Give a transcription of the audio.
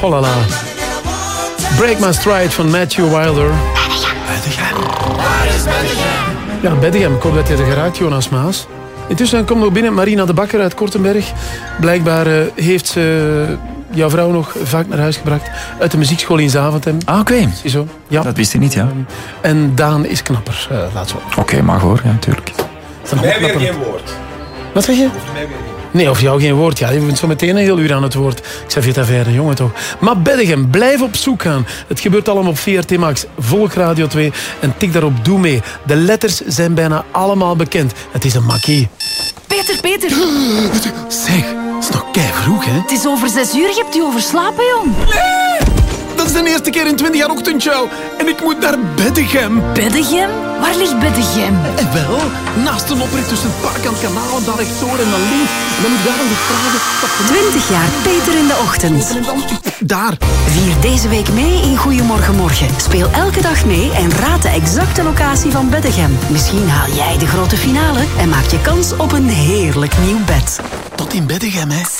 Holala. Break My Stride van Matthew Wilder. Ja, Beddegem. Ik hoop dat je er geraakt, Jonas Maas. Intussen komt nog binnen Marina de Bakker uit Kortenberg. Blijkbaar heeft ze jouw vrouw nog vaak naar huis gebracht uit de muziekschool in Zaventem. Ah, oké. Ziezo. Ja. Dat wist ik niet, ja. En Daan is knapper. Laat zo. Oké, mag hoor, ja, natuurlijk. Voor mij weer geen woord. Wat zeg je? Voor mij weer geen. Nee, of jou geen woord. Ja, je bent zo meteen een heel uur aan het woord. Xavier Taverne, jongen toch. Maar Beddegem, blijf op zoek gaan. Het gebeurt allemaal op VRT Max. Volg Radio 2 en tik daarop doe mee. De letters zijn bijna allemaal bekend. Het is een makkie. Peter. Zeg, het is nog keivroeg, hè? Het is over 6 uur. Je hebt je overslapen, jong. Dat is de eerste keer in 20 jaar ochtendshow. En ik moet naar Beddegem. Beddegem? Waar ligt Beddegem? En wel, naast een oprit tussen het park en het kanaal, daar rechtdoor en dan links. En dan moet ik daar nog vragen... 20 jaar Peter in de ochtend. En dan... Daar. Vier deze week mee in Goeiemorgen Morgen. Speel elke dag mee en raad de exacte locatie van Beddegem. Misschien haal jij de grote finale en maak je kans op een heerlijk nieuw bed. Tot in Beddegem, hè.